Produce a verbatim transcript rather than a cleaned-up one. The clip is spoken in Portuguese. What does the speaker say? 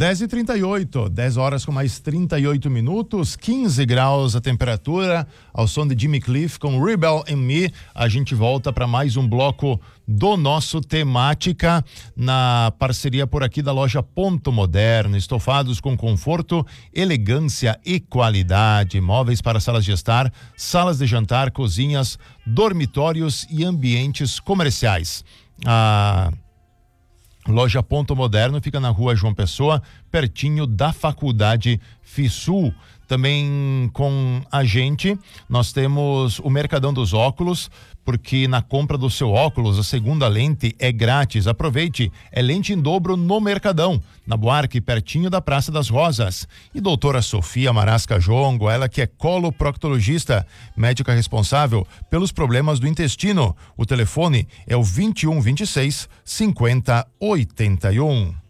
dez e trinta e oito, dez horas com mais trinta e oito minutos, quinze graus a temperatura, ao som de Jimmy Cliff com Rebel in Me. A gente volta para mais um bloco do nosso Temática, na parceria por aqui da loja Ponto Moderno, estofados com conforto, elegância e qualidade, móveis para salas de estar, salas de jantar, cozinhas, dormitórios e ambientes comerciais. A Loja Ponto Moderno fica na rua João Pessoa, pertinho da Faculdade FISUL. Também com a gente, nós temos o Mercadão dos Óculos, porque na compra do seu óculos, a segunda lente é grátis. Aproveite, é lente em dobro no Mercadão, na Buarque, pertinho da Praça das Rosas. E doutora Sofia Marasca Jongo, ela que é coloproctologista, médica responsável pelos problemas do intestino. O telefone é o vinte e um, vinte e seis, cinquenta, oitenta e um.